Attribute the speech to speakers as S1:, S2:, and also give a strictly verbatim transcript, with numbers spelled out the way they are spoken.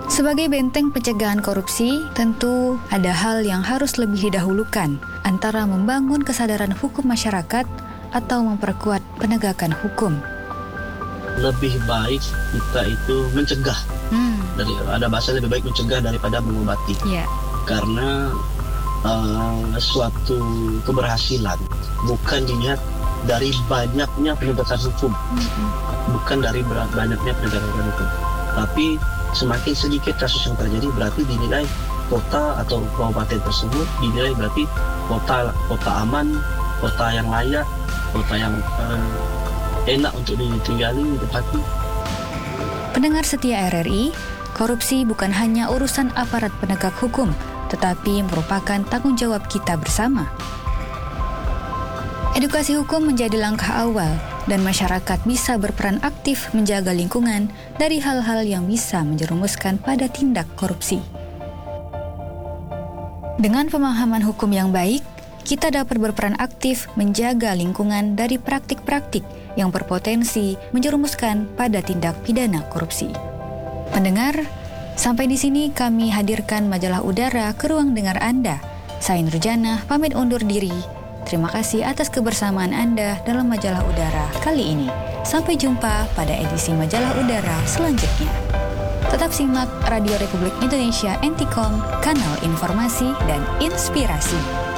S1: Sebagai benteng pencegahan korupsi, tentu ada hal yang harus lebih didahulukan antara membangun kesadaran hukum masyarakat atau memperkuat penegakan hukum.
S2: Lebih baik kita itu mencegah. Hmm. Dari ada bahasa lebih baik mencegah daripada mengobati.
S1: Yeah.
S2: Karena uh, suatu keberhasilan bukan dilihat dari banyaknya penegakan hukum, mm-hmm. bukan dari banyaknya penegakan hukum, tapi semakin sedikit kasus yang terjadi berarti dinilai kota atau kabupaten tersebut dinilai berarti kota kota aman, kota yang layak, kota yang uh, enak untuk ditinggali, ditempati.
S1: Pendengar setia R R I, korupsi bukan hanya urusan aparat penegak hukum, tetapi merupakan tanggung jawab kita bersama. Edukasi hukum menjadi langkah awal dan masyarakat bisa berperan aktif menjaga lingkungan dari hal-hal yang bisa menjerumuskan pada tindak korupsi. Dengan pemahaman hukum yang baik, kita dapat berperan aktif menjaga lingkungan dari praktik-praktik yang berpotensi menjerumuskan pada tindak pidana korupsi. Pendengar, sampai di sini kami hadirkan majalah udara ke ruang dengar Anda. Saya Nurjana pamit undur diri. Terima kasih atas kebersamaan Anda dalam majalah udara kali ini. Sampai jumpa pada edisi majalah udara selanjutnya. Tetap simak Radio Republik Indonesia N T K O M, kanal informasi dan inspirasi.